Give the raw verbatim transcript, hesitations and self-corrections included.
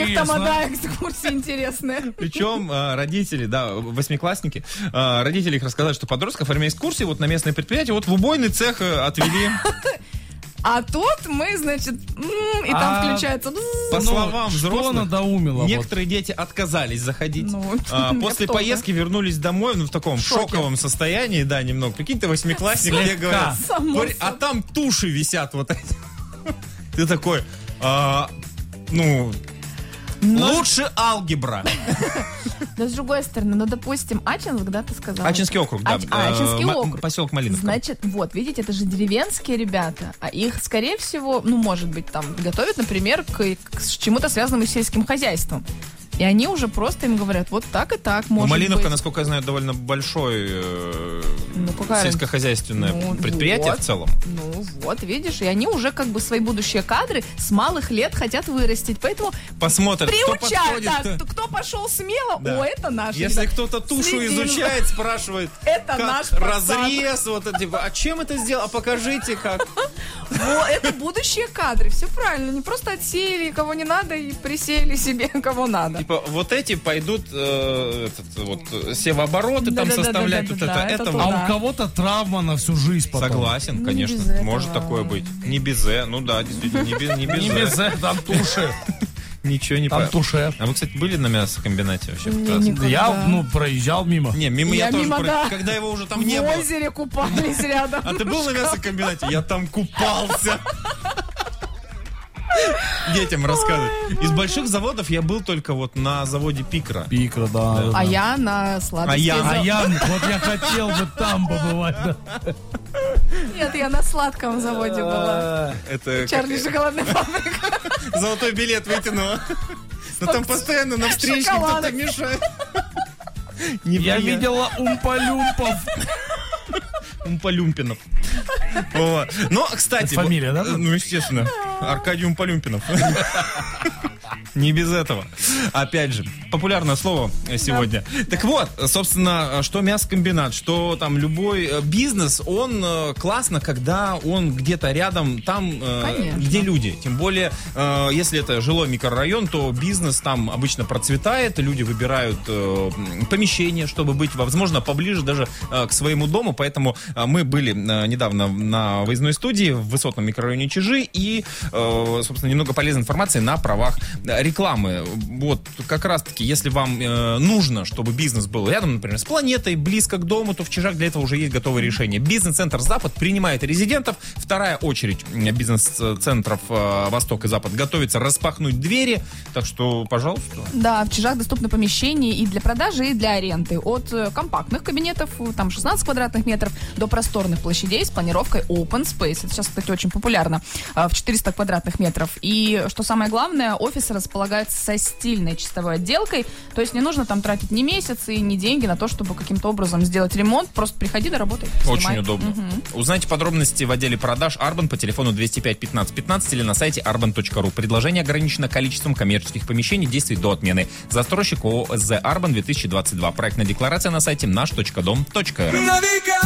них тамада экскурсии интересные. Причем родители, да, восьмиклассники, родители их рассказали, что подростков во время экскурсии вот на местное предприятие вот в убойный цех отвели. А тут мы, значит, и там а, включается... По словам взрослых, надоумило, некоторые вот. дети отказались заходить. Ну, а, после поездки вернулись домой ну, в таком Шоке. шоковом состоянии, да, немного. Прикинь, ты восьмиклассник, тебе говорят, а там туши висят вот эти. Ты такой, а, ну... Но... Лучше алгебра. Да, с другой стороны, ну, допустим, Ачинск, да, ты сказал? Ачинский округ, да. А, Ачинский М- округ. Поселок Малиновка. Значит, вот, видите, это же деревенские ребята, а их, скорее всего, ну, может быть, там, готовят, например, к, к чему-то связанному с сельским хозяйством. И они уже просто им говорят, вот так и так, может ну, Малиновка, быть. насколько я знаю, довольно большое э, ну, сельскохозяйственное ну, предприятие вот, в целом. Ну вот, видишь, и они уже как бы свои будущие кадры с малых лет хотят вырастить, поэтому посмотрят, приучают, кто подходит. Да, кто пошел смело, да. О, это наш. Если ребят. кто-то тушу Следим. изучает, спрашивает, это как наш разрез, вот, типа, а чем это сделал, а покажите как. Во, это будущие кадры, все правильно, не просто отсеяли, кого не надо, и присеяли себе, кого надо. Типа, вот эти пойдут э, этот, вот, севообороты да, там да, составлять, да, вот да, это, да, это, это вот. А у кого-то травма на всю жизнь потом. Согласен, ну, конечно, может такое быть. Не безе, ну да, действительно, не безе. Не безе, там туши. Ничего не там туше. А вы, кстати, были на мясокомбинате вообще? Не, я, ну, проезжал мимо. Не, мимо я, я тоже, мимо, про... да. когда его уже там не было. В озере купались рядом. А ты был на мясокомбинате? Я там купался. Детям рассказывать. Из больших заводов я был только вот на заводе Пикра. Пикра, да. да, а да. я на сладости. А я, а я, вот я хотел бы там побывать. Да. Нет, я на сладком заводе была. Это Чарли как... шоколадная фабрика. Золотой билет вытянула. Но там постоянно на встрече кто-то мешает. Я видела умпалюмпов. Умпалюмпинов. Ну, кстати... Фамилия, да? Ну, естественно. Аркадий Умпалюмпинов. Не без этого. Опять же, популярное слово сегодня. Да. Так вот, собственно, что мясокомбинат, что там любой бизнес, он классно, когда он где-то рядом, там, Конечно. где люди. Тем более, если это жилой микрорайон, то бизнес там обычно процветает, люди выбирают помещение, чтобы быть, возможно, поближе даже к своему дому. Поэтому мы были недавно на выездной студии в высотном микрорайоне Чижи и, собственно, немного полезной информации на правах рекламы. Вот, как раз-таки, если вам э, нужно, чтобы бизнес был рядом, например, с планетой, близко к дому, то в Чижах для этого уже есть готовое решение. Бизнес-центр «Запад» принимает резидентов. Вторая очередь бизнес-центров э, «Восток» и «Запад» готовится распахнуть двери. Так что, пожалуйста. Да, в Чижах доступно помещение и для продажи, и для аренды. От э, компактных кабинетов, там шестнадцать квадратных метров, до просторных площадей с планировкой open space. Это сейчас, кстати, очень популярно. Э, в четыреста квадратных метров. И, что самое главное, офисы располагается со стильной чистовой отделкой, то есть не нужно там тратить ни месяцы, ни деньги на то, чтобы каким-то образом сделать ремонт, просто приходи да работай. Очень удобно. Угу. Узнайте подробности в отделе продаж Арбан по телефону двести пять пятнадцать пятнадцать или на сайте арбан точка ру. Предложение ограничено количеством коммерческих помещений, действует до отмены. Застройщик ООО «Зе Арбан» две тысячи двадцать два. Проектная декларация на сайте наш точка дом точка эр.